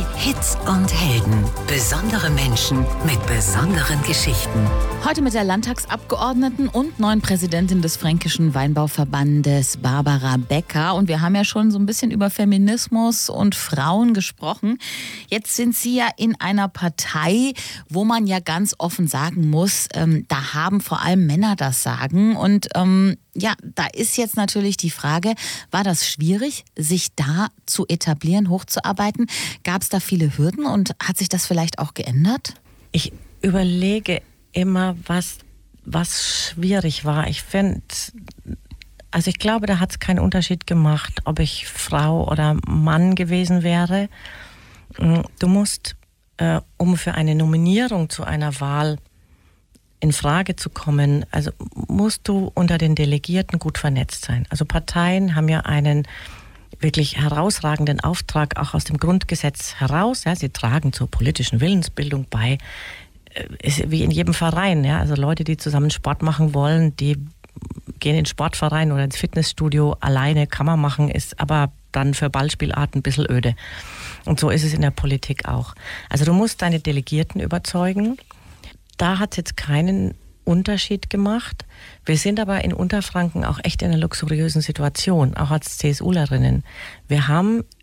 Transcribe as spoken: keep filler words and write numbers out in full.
die Hits und Helden. Besondere Menschen mit besonderen Geschichten. Heute mit der Landtagsabgeordneten und neuen Präsidentin des Fränkischen Weinbauverbandes, Barbara Becker. Und wir haben ja schon so ein bisschen über Feminismus und Frauen gesprochen. Jetzt sind Sie ja in einer Partei, wo man ja ganz offen sagen muss, ähm, da haben vor allem Männer das Sagen. Und ähm, ja, da ist jetzt natürlich die Frage, war das schwierig, sich da zu etablieren, hochzuarbeiten? Gab es da viele Hürden und hat sich das vielleicht auch geändert? Ich überlege immer, was, was schwierig war. Ich finde, also ich glaube, da hat es keinen Unterschied gemacht, ob ich Frau oder Mann gewesen wäre. Du musst, äh, um für eine Nominierung zu einer Wahl in Frage zu kommen, also musst du unter den Delegierten gut vernetzt sein. Also Parteien haben ja einen wirklich herausragenden Auftrag, auch aus dem Grundgesetz heraus. Ja, sie tragen zur politischen Willensbildung bei. Ist wie in jedem Verein. Ja, also Leute, die zusammen Sport machen wollen, die gehen in den Sportverein oder ins Fitnessstudio. Alleine kann man machen, ist aber dann für Ballspielarten ein bisschen öde. Und so ist es in der Politik auch. Also du musst deine Delegierten überzeugen. Da hat es jetzt keinen Unterschied gemacht. Wir sind aber in Unterfranken auch echt in einer luxuriösen Situation, auch als CSUlerinnen. Wir haben